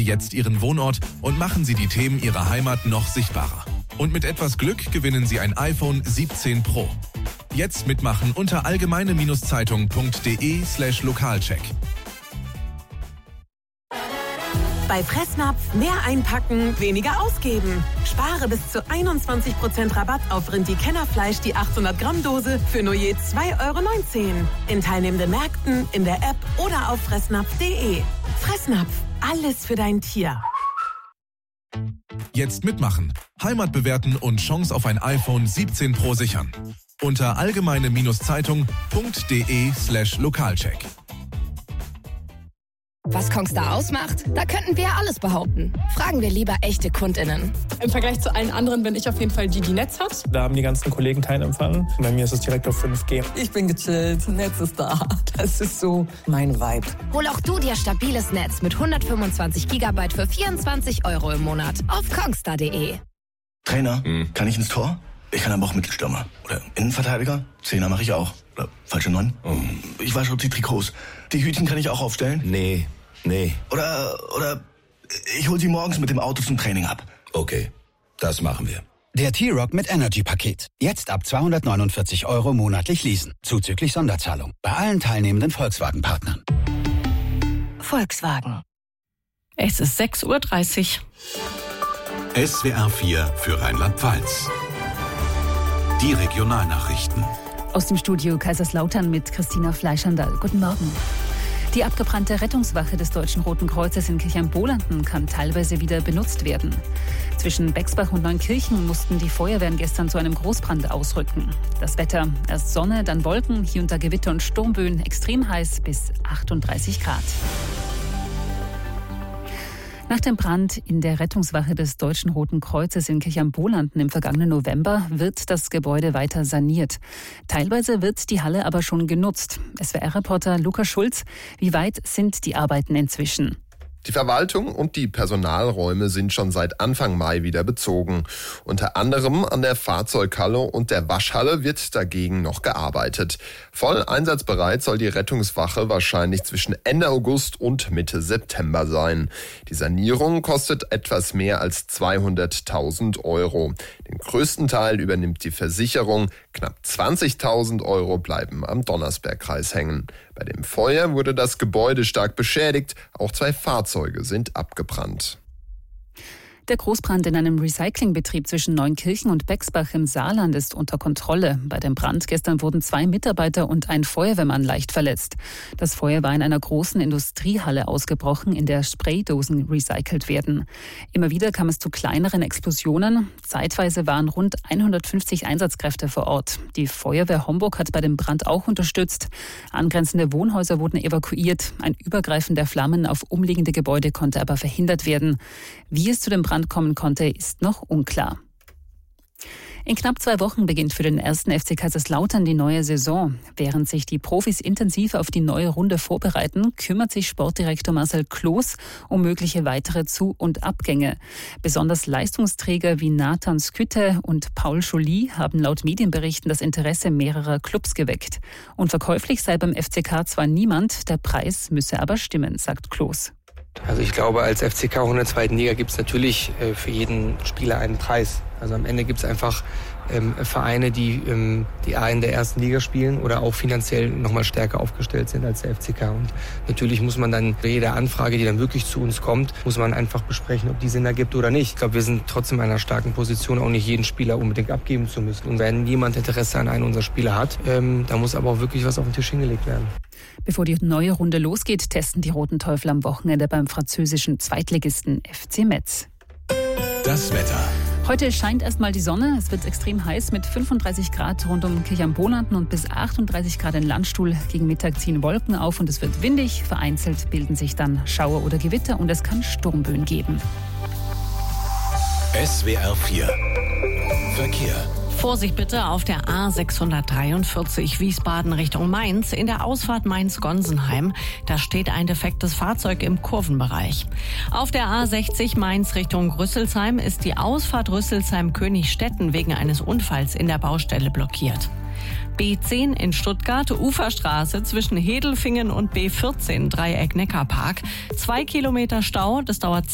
jetzt Ihren Wohnort und machen Sie die Themen Ihrer Heimat noch sichtbarer. Und mit etwas Glück gewinnen Sie ein iPhone 17 Pro. Jetzt mitmachen unter allgemeine-zeitung.de/Lokalcheck. Bei Fressnapf mehr einpacken, weniger ausgeben. Spare bis zu 21% Rabatt auf Rindi-Kennerfleisch die 800-Gramm-Dose für nur je 2,19 € in teilnehmenden Märkten, in der App oder auf fressnapf.de. Fressnapf, alles für dein Tier. Jetzt mitmachen, Heimat bewerten und Chance auf ein iPhone 17 Pro sichern. Unter allgemeine-zeitung.de/Lokalcheck. Was Kongstar ausmacht? Da könnten wir alles behaupten. Fragen wir lieber echte KundInnen. Im Vergleich zu allen anderen bin ich auf jeden Fall die Netz hat. Da haben die ganzen Kollegen keinen Empfang. Bei mir ist es direkt auf 5G. Ich bin gechillt, Netz ist da. Das ist so mein Vibe. Hol auch du dir stabiles Netz mit 125 GB für 24 € im Monat auf kongstar.de. Trainer, kann ich ins Tor? Ich kann aber auch Mittelstürmer. Oder Innenverteidiger? Zehner mache ich auch. Oder falsche 9? Ich wasche auch die Trikots. Die Hütchen kann ich auch aufstellen? Nee. Oder ich hol sie morgens mit dem Auto zum Training ab. Okay, das machen wir. Der T-Rock mit Energy-Paket. Jetzt ab 249 € monatlich leasen. Zuzüglich Sonderzahlung. Bei allen teilnehmenden Volkswagen-Partnern. Volkswagen. Es ist 6:30 Uhr. SWR 4 für Rheinland-Pfalz. Die Regionalnachrichten. Aus dem Studio Kaiserslautern mit Christina Fleischandal. Guten Morgen. Die abgebrannte Rettungswache des Deutschen Roten Kreuzes in Kirchheim-Bohlanden kann teilweise wieder benutzt werden. Zwischen Bexbach und Neunkirchen mussten die Feuerwehren gestern zu einem Großbrand ausrücken. Das Wetter: erst Sonne, dann Wolken, hier und da Gewitter und Sturmböen, extrem heiß bis 38 Grad. Nach dem Brand in der Rettungswache des Deutschen Roten Kreuzes in Kirchheim-Bohlanden im vergangenen November wird das Gebäude weiter saniert. Teilweise wird die Halle aber schon genutzt. SWR-Reporter Lukas Schulz, wie weit sind die Arbeiten inzwischen? Die Verwaltung und die Personalräume sind schon seit Anfang Mai wieder bezogen. Unter anderem an der Fahrzeughalle und der Waschhalle wird dagegen noch gearbeitet. Voll einsatzbereit soll die Rettungswache wahrscheinlich zwischen Ende August und Mitte September sein. Die Sanierung kostet etwas mehr als 200.000 €. Den größten Teil übernimmt die Versicherung. Knapp 20.000 € bleiben am Donnersbergkreis hängen. Bei dem Feuer wurde das Gebäude stark beschädigt. Auch 2 Fahrzeuge sind abgebrannt. Der Großbrand in einem Recyclingbetrieb zwischen Neunkirchen und Bexbach im Saarland ist unter Kontrolle. Bei dem Brand gestern wurden 2 Mitarbeiter und ein Feuerwehrmann leicht verletzt. Das Feuer war in einer großen Industriehalle ausgebrochen, in der Spraydosen recycelt werden. Immer wieder kam es zu kleineren Explosionen. Zeitweise waren rund 150 Einsatzkräfte vor Ort. Die Feuerwehr Homburg hat bei dem Brand auch unterstützt. Angrenzende Wohnhäuser wurden evakuiert. Ein Übergreifen der Flammen auf umliegende Gebäude konnte aber verhindert werden. Wie es zu dem Brand kommen konnte, ist noch unklar. In knapp 2 Wochen beginnt für den 1. FC Kaiserslautern die neue Saison. Während sich die Profis intensiv auf die neue Runde vorbereiten, kümmert sich Sportdirektor Marcel Kloß um mögliche weitere Zu- und Abgänge. Besonders Leistungsträger wie Nathan Skytte und Paul Joly haben laut Medienberichten das Interesse mehrerer Clubs geweckt. Unverkäuflich sei beim FCK zwar niemand, der Preis müsse aber stimmen, sagt Kloß. Also ich glaube, als FCK in der 2. Liga gibt es natürlich für jeden Spieler einen Preis. Also am Ende gibt es einfach Vereine, die A in der 1. Liga spielen oder auch finanziell nochmal stärker aufgestellt sind als der FCK. Und natürlich muss man dann bei jeder Anfrage, die dann wirklich zu uns kommt, muss man einfach besprechen, ob die Sinn ergibt oder nicht. Ich glaube, wir sind trotzdem in einer starken Position, auch nicht jeden Spieler unbedingt abgeben zu müssen. Und wenn jemand Interesse an einem unserer Spieler hat, da muss aber auch wirklich was auf den Tisch hingelegt werden. Bevor die neue Runde losgeht, testen die Roten Teufel am Wochenende beim französischen Zweitligisten FC Metz. Das Wetter. Heute scheint erstmal die Sonne. Es wird extrem heiß mit 35 Grad rund um Kirchheim-Bohlanden und bis 38 Grad in Landstuhl. Gegen Mittag ziehen Wolken auf und es wird windig. Vereinzelt bilden sich dann Schauer oder Gewitter und es kann Sturmböen geben. SWR 4 Verkehr. Vorsicht bitte auf der A643 Wiesbaden Richtung Mainz. In der Ausfahrt Mainz-Gonsenheim, da steht ein defektes Fahrzeug im Kurvenbereich. Auf der A60 Mainz Richtung Rüsselsheim ist die Ausfahrt Rüsselsheim-Königstetten wegen eines Unfalls in der Baustelle blockiert. B10 in Stuttgart, Uferstraße zwischen Hedelfingen und B14 Dreieck Neckarpark. 2 Kilometer Stau, das dauert